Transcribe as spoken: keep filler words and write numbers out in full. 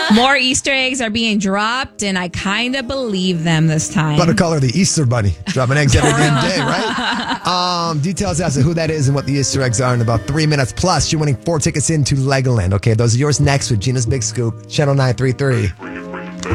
More Easter eggs are being dropped, and I kind of believe them this time. Better call her the Easter Bunny. Dropping eggs every damn day, right? Um, details as to who that is and what the Easter eggs are in about three minutes. Plus, you're winning four tickets into Legoland. Okay, those are yours next with Gina's Big Scoop, Channel nine three three.